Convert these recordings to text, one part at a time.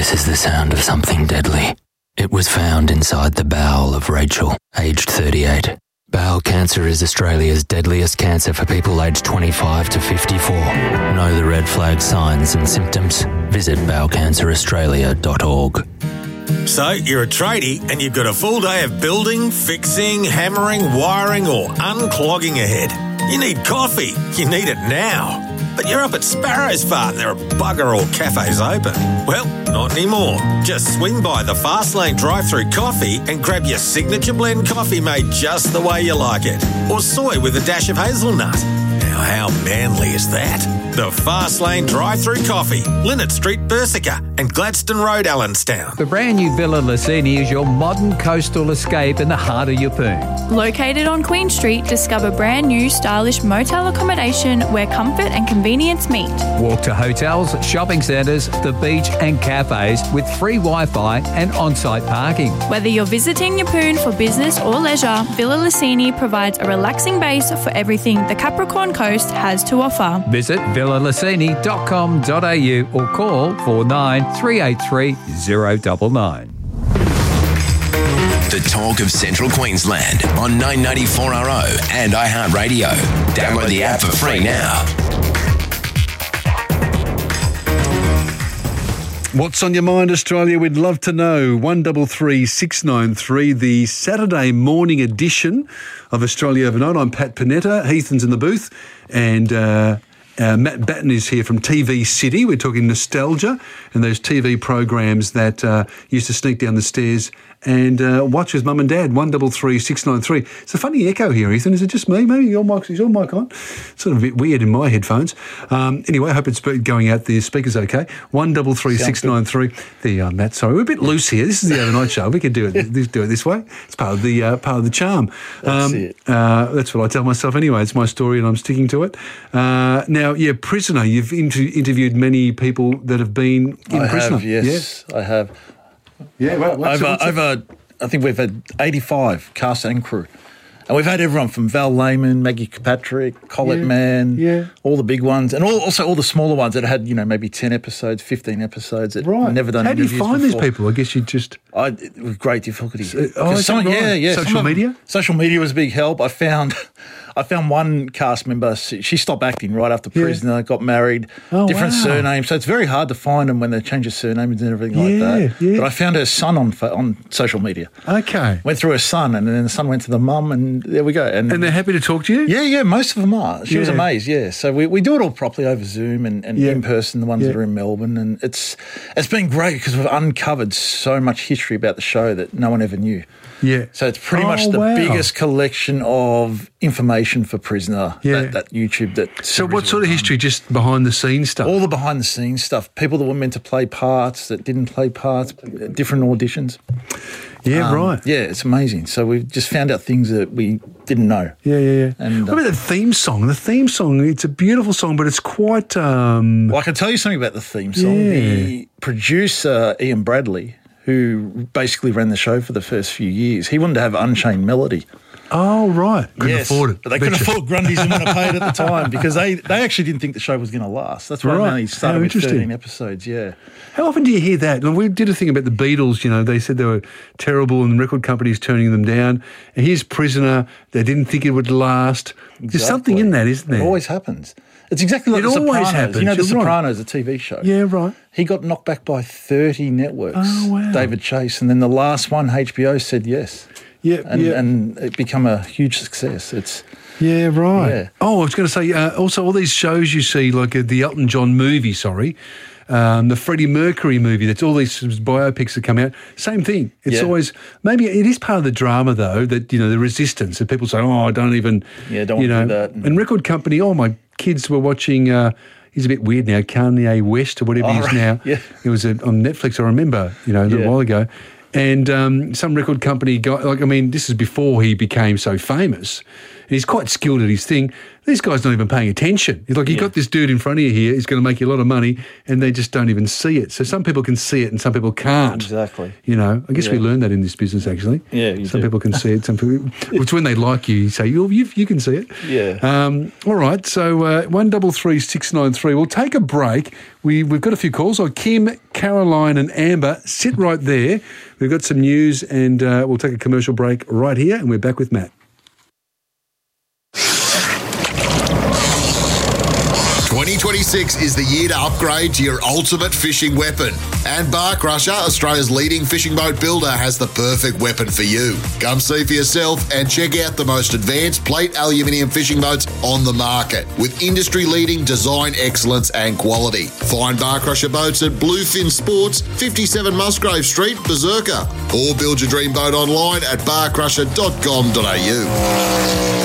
This is the sound of something deadly. It was found inside the bowel of Rachel, aged 38. Bowel cancer is Australia's deadliest cancer for people aged 25 to 54. Know the red flag signs and symptoms? Visit bowelcanceraustralia.org. So, you're a tradie and you've got a full day of building, fixing, hammering, wiring or unclogging ahead. You need coffee. You need it now. But you're up at Sparrow's Farm. There are bugger all cafes open. Well, not anymore. Just swing by the Fastlane drive-thru coffee and grab your signature blend coffee made just the way you like it. Or soy with a dash of hazelnut. Now, how manly is that? The Fastlane drive-thru coffee. Linnet Street, Bersica and Gladstone Road, Allenstown. The brand new Villa Lucini is your modern coastal escape in the heart of Yeppoon. Located on Queen Street, discover brand new stylish motel accommodation where comfort and convenience meet. Walk to hotels, shopping centres, the beach and cafes with free Wi-Fi and on-site parking. Whether you're visiting Yeppoon for business or leisure, Villa Lucini provides a relaxing base for everything the Capricorn Coast has to offer. Visit villalucini.com.au or call 49 383 099. The talk of Central Queensland on 994RO and iHeartRadio. Download the app for free now. What's on your mind, Australia? We'd love to know. 133 693, the Saturday morning edition of Australia Overnight. I'm Pat Panetta. Heathen's in the booth, and Matt Batten is here from TV City. We're talking nostalgia and those TV programs that used to sneak down the stairs and watch with mum and dad. 133 693. It's a funny echo here, Ethan. Is it just me? Maybe is your mic on? Sort of a bit weird in my headphones. Anyway, I hope it's going out. The speaker's okay. 133 693. There you are, Matt. Sorry, we're a bit loose here. This is the overnight show. We can do it this way. It's part of the charm. That's it. That's what I tell myself anyway. It's my story and I'm sticking to it. Now, Prisoner. You've interviewed many people that have been in Prisoner. Yes, I have. Yeah, well, over. I think we've had 85 cast and crew, and we've had everyone from Val Lehman, Maggie Kirkpatrick, Colette Mann, all the big ones, and also all the smaller ones that had maybe 10 episodes, 15 episodes. That never done. How do you find before. these people? I guess you just with great difficulty. Social media. Social media was a big help. I found one cast member, she stopped acting right after Prisoner, got married, different surnames. So it's very hard to find them when they change their surnames and everything like that. Yeah. But I found her son on social media. Okay. Went through her son, and then the son went to the mum, and there we go. And they're happy to talk to you? Yeah, most of them are. She was amazed, So we do it all properly over Zoom and in person, the ones that are in Melbourne. And it's been great because we've uncovered so much history about the show that no one ever knew. Yeah. So it's pretty much the biggest collection of information for Prisoner, that YouTube. So what sort of history? Just behind the scenes stuff? All the behind the scenes stuff. People that were meant to play parts, that didn't play parts, different auditions. Yeah, right. Yeah, it's amazing. So we've just found out things that we didn't know. Yeah. And, what about the theme song? The theme song, it's a beautiful song, but it's quite... Well, I can tell you something about the theme song. Yeah. The producer, Ian Bradley, who basically ran the show for the first few years, he wanted to have Unchained Melody. Oh, right. Couldn't afford it. But they couldn't afford Grundy's and want to pay it at the time because they actually didn't think the show was going to last. That's why they only started with 13 episodes, How often do you hear that? And we did a thing about the Beatles, they said they were terrible and the record companies turning them down. And here's Prisoner, they didn't think it would last. Exactly. There's something in that, isn't there? It always happens. It's exactly like The Sopranos. Happens. You know, The Sopranos, a TV show. Yeah, right. He got knocked back by 30 networks. Oh, wow. David Chase. And then the last one, HBO, said yes. And it became a huge success. Yeah, right. Yeah. Oh, I was going to say, also all these shows you see, like the Elton John movie, the Freddie Mercury movie, that's all these biopics that come out, same thing. It's always, maybe it is part of the drama though, that, the resistance, that people say, I don't even, don't want to do that. And record company, my kids were watching, he's a bit weird now, Kanye West or whatever he is now. Yeah. It was on Netflix, I remember, a little while ago. And some record company guy, this is before he became so famous, and he's quite skilled at his thing. these guys not even paying attention. It's like you've got this dude in front of you here, he's going to make you a lot of money, and they just don't even see it. So some people can see it and some people can't. Exactly. You know, I guess we learned that in this business, actually. Yeah, some people can see it. Some people, which when they like you say, you can see it. Yeah. All right, so 133693. We'll take a break. We've got a few calls. Kim, Caroline and Amber, sit right there. We've got some news and we'll take a commercial break right here and we're back with Matt. 2026 is the year to upgrade to your ultimate fishing weapon. And Bar Crusher, Australia's leading fishing boat builder, has the perfect weapon for you. Come see for yourself and check out the most advanced plate aluminium fishing boats on the market with industry-leading design excellence and quality. Find Bar Crusher boats at Bluefin Sports, 57 Musgrave Street, Berserker, or build your dream boat online at barcrusher.com.au.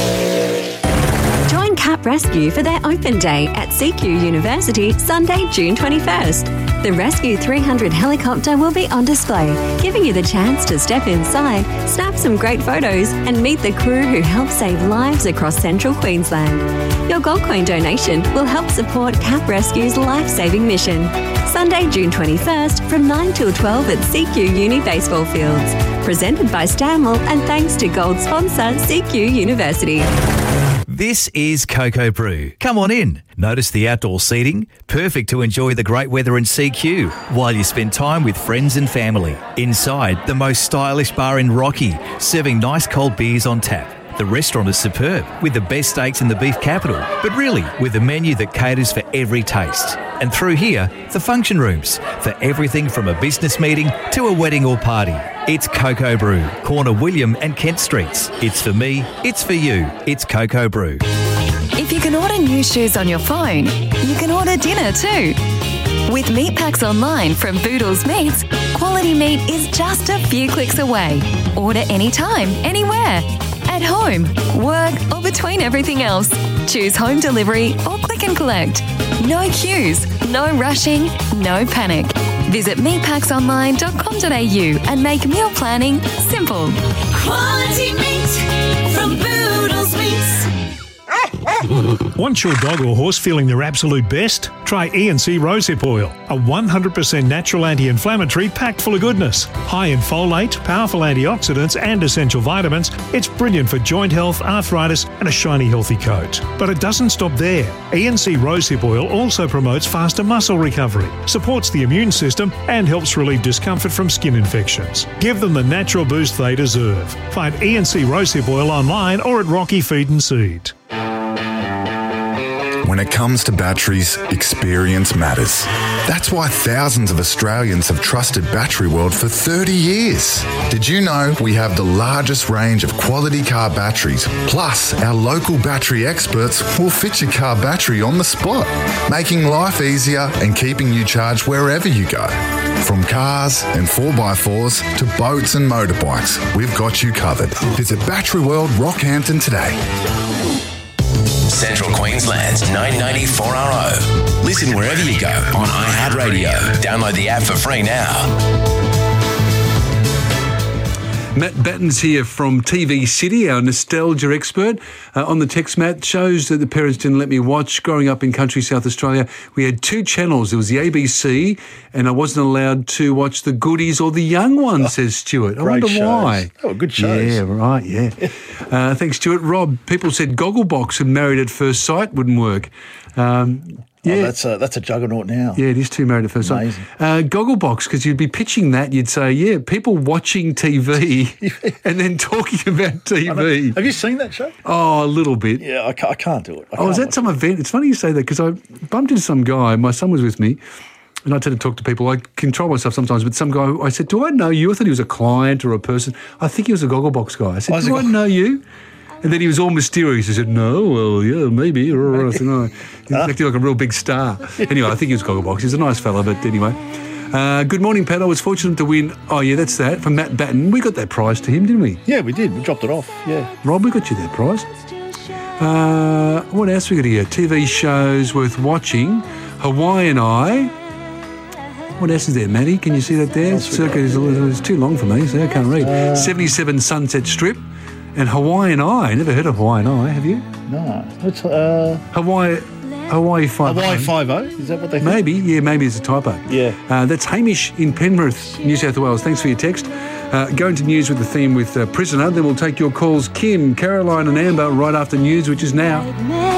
Join Cap Rescue for their open day at CQ University Sunday, June 21st. The Rescue 300 helicopter will be on display, giving you the chance to step inside, snap some great photos and meet the crew who help save lives across central Queensland. Your Gold Coin donation will help support Cap Rescue's life-saving mission. Sunday, June 21st from 9 till 12 at CQ Uni Baseball Fields. Presented by Stanwell and thanks to Gold sponsor CQ University. This is Cocoa Brew. Come on in. Notice the outdoor seating, perfect to enjoy the great weather in CQ while you spend time with friends and family. Inside, the most stylish bar in Rocky, serving nice cold beers on tap. The restaurant is superb, with the best steaks in the beef capital, but really with a menu that caters for every taste. And through here, the function rooms, for everything from a business meeting to a wedding or party. It's Cocoa Brew, corner William and Kent Streets. It's for me, it's for you, it's Cocoa Brew. If you can order new shoes on your phone, you can order dinner too. With meat packs online from Boodles Meats, quality meat is just a few clicks away. Order anytime, anywhere. At home, work, or between everything else. Choose home delivery or click and collect. No queues, no rushing, no panic. Visit meatpacksonline.com.au and make meal planning simple. Quality meat from Boodles Meats. Want your dog or horse feeling their absolute best? Try E&C Rosehip Oil, a 100% natural anti-inflammatory packed full of goodness. High in folate, powerful antioxidants and essential vitamins, it's brilliant for joint health, arthritis and a shiny healthy coat. But it doesn't stop there. E&C Rosehip Oil also promotes faster muscle recovery, supports the immune system and helps relieve discomfort from skin infections. Give them the natural boost they deserve. Find E&C Rosehip Oil online or at Rocky Feed and Seed. When it comes to batteries, experience matters. That's why thousands of Australians have trusted Battery World for 30 years. Did you know we have the largest range of quality car batteries? Plus, our local battery experts will fit your car battery on the spot, making life easier and keeping you charged wherever you go. From cars and 4x4s to boats and motorbikes, we've got you covered. Visit Battery World Rockhampton today. Central Queensland's 994RO. Listen wherever you go on iHeartRadio. Download the app for free now. Matt Batten's here from TV City, our nostalgia expert. On the text, Matt, shows that the parents didn't let me watch. Growing up in country South Australia, we had two channels. There was the ABC, and I wasn't allowed to watch the Goodies or the Young Ones, says Stuart. I wonder why. Oh, good shows. Yeah, right, yeah. Thanks, Stuart. Rob, people said Gogglebox and Married at First Sight wouldn't work. Yeah, that's a juggernaut now. Yeah, it is too Married at First Sight. Gogglebox, because you'd be pitching that, you'd say, yeah, people watching TV and then talking about TV. Have you seen that show? Oh, a little bit. Yeah, I can't do it. I was at some event. It's funny you say that because I bumped into some guy. My son was with me. And I tend to talk to people. I control myself sometimes, but some guy, I said, do I know you? I thought he was a client or a person. I think he was a Gogglebox guy. I said, do I know you? And then he was all mysterious. He said, no, well, yeah, maybe. I said, no. He's acting like a real big star. Anyway, I think he was Gogglebox. He's a nice fella, but anyway. Good morning, Pat. I was fortunate to win. Oh, yeah, that's that. From Matt Batten. We got that prize to him, didn't we? Yeah, we did. We dropped it off, yeah. Rob, we got you that prize. What else we got here? TV shows worth watching. Hawaii and I. What else is there, Matty? Can you see that there? Circa is too long for me, so I can't read. 77 Sunset Strip. And Hawaiian Eye. Never heard of Hawaiian Eye, have you? No. It's Hawaii 5-0. Hawaii 5-0? Is that what they think? Maybe. Yeah, maybe it's a typo. Yeah. That's Hamish in Penrith, New South Wales. Thanks for your text. Going to news with the theme with Prisoner. Then we'll take your calls. Kim, Caroline and Amber right after news, which is now.